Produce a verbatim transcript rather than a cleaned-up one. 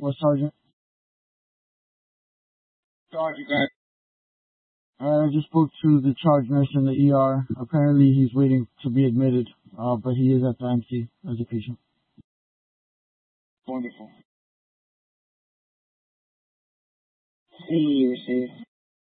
What, Sergeant? Sergeant, go ahead. I just spoke to the charge nurse in the E R. Apparently he's waiting to be admitted, uh, but he is at the M C as a patient. Wonderful. C you received.